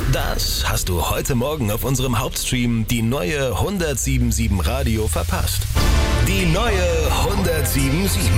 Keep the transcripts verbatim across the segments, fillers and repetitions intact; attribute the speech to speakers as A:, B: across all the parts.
A: Das hast du heute Morgen auf unserem Hauptstream die neue hundertsiebenundsiebzig Radio verpasst. Die neue hundertsiebenundsiebzig.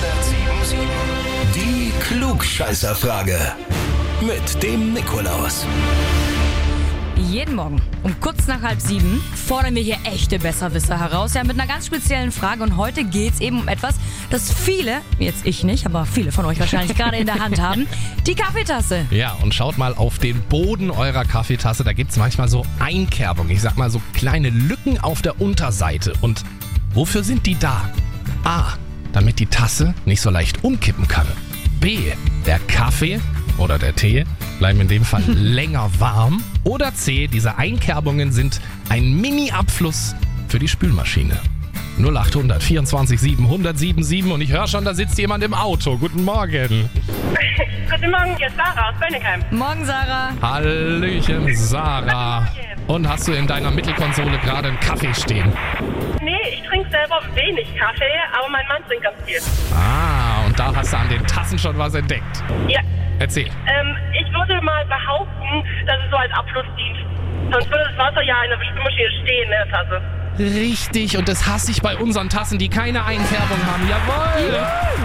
A: Die Klugscheißerfrage. Mit dem Nikolaus.
B: Jeden Morgen um kurz nach halb sieben fordern wir hier echte Besserwisser heraus. Ja, mit einer ganz speziellen Frage. Und heute geht es eben um etwas, das viele, jetzt ich nicht, aber viele von euch wahrscheinlich gerade in der Hand haben. Die Kaffeetasse.
C: Ja, und schaut mal auf den Boden eurer Kaffeetasse. Da gibt es manchmal so Einkerbungen. Ich sag mal so kleine Lücken auf der Unterseite. Und wofür sind die da? A, damit die Tasse nicht so leicht umkippen kann. B, der Kaffee oder der Tee bleiben in dem Fall länger warm. Oder C, diese Einkerbungen sind ein Mini-Abfluss für die Spülmaschine. null acht hundert vierundzwanzig sieben hundertsiebenundsiebzig und ich höre schon, da sitzt jemand im Auto. Guten Morgen.
D: Guten Morgen, hier ist Sarah aus Bönnigheim.
B: Morgen, Sarah.
C: Hallöchen, Sarah. Und hast du in deiner Mittelkonsole gerade einen Kaffee stehen?
D: Nee, ich trinke selber wenig Kaffee, aber mein Mann trinkt ganz viel.
C: Ah, und da hast du an den Tassen schon was entdeckt.
D: Ja.
C: Erzähl.
D: Ähm, ich würde mal behaupten, dass es so als Abfluss dient. Sonst würde das Wasser ja in der Spülmaschine stehen in der Tasse.
C: Richtig, und das hasse ich bei unseren Tassen, die keine Einfärbung haben. Jawohl!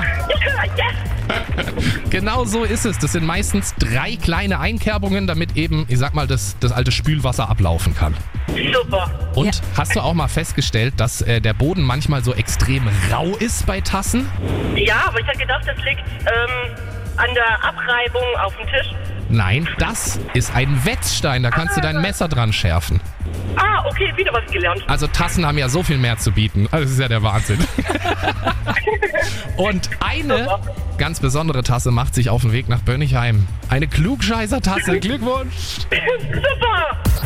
D: Yes!
C: Genau so ist es. Das sind meistens drei kleine Einkerbungen, damit eben, ich sag mal, das, das alte Spülwasser ablaufen kann.
D: Super.
C: Und
B: Ja.
C: hast du auch mal festgestellt, dass äh, der Boden manchmal so extrem rau ist bei Tassen?
D: Ja, aber ich hätte gedacht, das liegt ähm, an der Abreibung auf dem Tisch.
C: Nein, das ist ein Wetzstein, da kannst du dein Messer dran schärfen.
D: Ah, okay, wieder was gelernt.
C: Also Tassen haben ja so viel mehr zu bieten. Also das ist ja der Wahnsinn. Und eine ganz besondere Tasse macht sich auf den Weg nach Bönnigheim. Eine Klugscheißer-Tasse. Glückwunsch!
D: Super!